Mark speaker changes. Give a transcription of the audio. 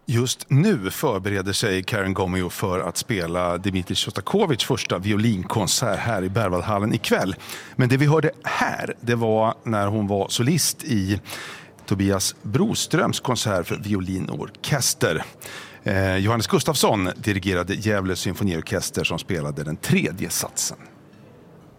Speaker 1: Just nu förbereder sig Karen Gomeo för att spela Dmitri Shostakovich första violinkonsert här i Berwaldhallen ikväll. Men det vi hörde här, det var när hon var solist i Tobias Broströms konsert för violinorkester. Johannes Gustafsson dirigerade Gävle symfoniorkester som spelade den tredje satsen.